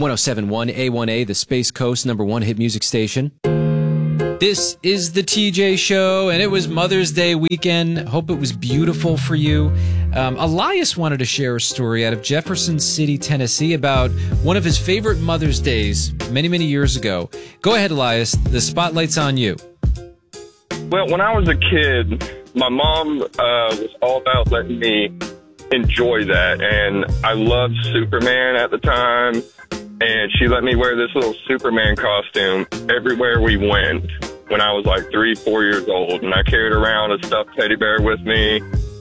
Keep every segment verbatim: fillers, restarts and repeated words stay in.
one oh seven point one A one A, the Space Coast number one hit music station. This is the T J Show, and it was Mother's Day weekend. Hope it was beautiful for you. Um, Elias wanted to share a story out of Jefferson City, Tennessee, about one of his favorite Mother's Days many, many years ago. Go ahead, Elias. The spotlight's on you. Well, when I was a kid, my mom uh, was all about letting me enjoy that, and I loved Superman at the time, and she let me wear this little Superman costume everywhere we went when I was like three, four years old, and I carried around a stuffed teddy bear with me,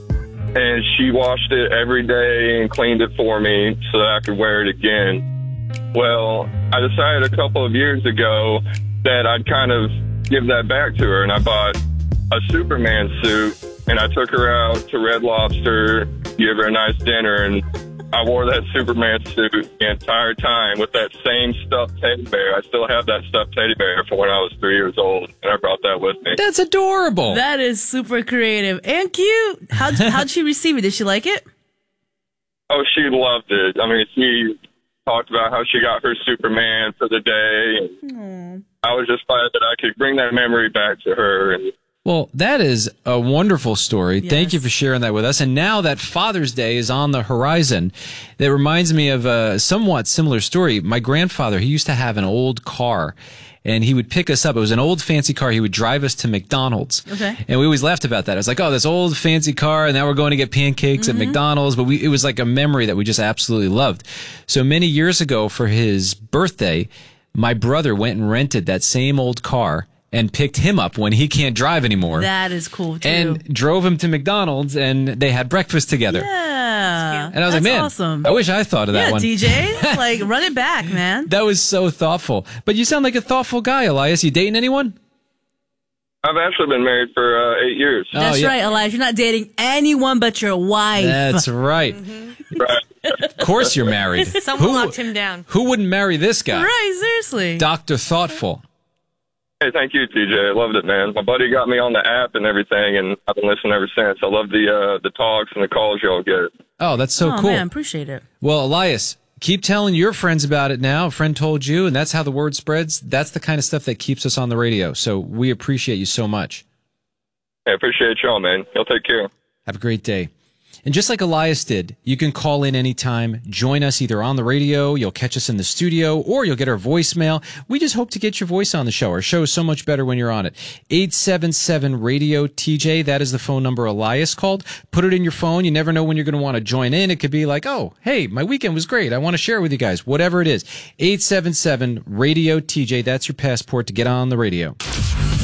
and she washed it every day and cleaned it for me so that I could wear it again. Well, I decided a couple of years ago that I'd kind of give that back to her, and I bought a Superman suit, and I took her out to Red Lobster, gave her a nice dinner, and I wore that Superman suit the entire time with that same stuffed teddy bear. I still have that stuffed teddy bear from when I was three years old, and I brought that with me. That's adorable. That is super creative and cute. How'd, how'd she receive it? Did she like it? Oh, she loved it. I mean, she talked about how she got her Superman for the day. And I was just glad that I could bring that memory back to her. And Well, that is a wonderful story. Yes. Thank you for sharing that with us. And now that Father's Day is on the horizon, that reminds me of a somewhat similar story. My grandfather, he used to have an old car, and he would pick us up. It was an old fancy car. He would drive us to McDonald's. Okay. And we always laughed about that. I was like, oh, this old fancy car, and now we're going to get pancakes mm-hmm. at McDonald's. But we, it was like a memory that we just absolutely loved. So many years ago for his birthday, my brother went and rented that same old car and picked him up when he can't drive anymore. That is cool, too. And drove him to McDonald's, and they had breakfast together. Yeah. And I was That's like, man, awesome. I wish I thought of that yeah, one. D J, like, run it back, man. That was so thoughtful. But you sound like a thoughtful guy, Elias. You dating anyone? I've actually been married for uh, eight years. That's oh, yeah. right, Elias. You're not dating anyone but your wife. That's right. Mm-hmm. Right. Of course you're married. Someone who, locked him down. Who wouldn't marry this guy? Right, seriously. Doctor Thoughtful. Hey, thank you, T J. I loved it, man. My buddy got me on the app and everything, and I've been listening ever since. I love the uh, the talks and the calls y'all get. Oh, that's so oh, cool. man, appreciate it. Well, Elias, keep telling your friends about it now. A friend told you, and that's how the word spreads. That's the kind of stuff that keeps us on the radio. So we appreciate you so much. I appreciate y'all, man. Y'all take care. Have a great day. And just like Elias did, you can call in anytime, join us either on the radio, you'll catch us in the studio, or you'll get our voicemail. We just hope to get your voice on the show. Our show is so much better when you're on it. eight seven seven radio T J, that is the phone number Elias called. Put it in your phone. You never know when you're going to want to join in. It could be like, oh, hey, my weekend was great. I want to share it with you guys. Whatever it is. eight seven seven radio T J, that's your passport to get on the radio.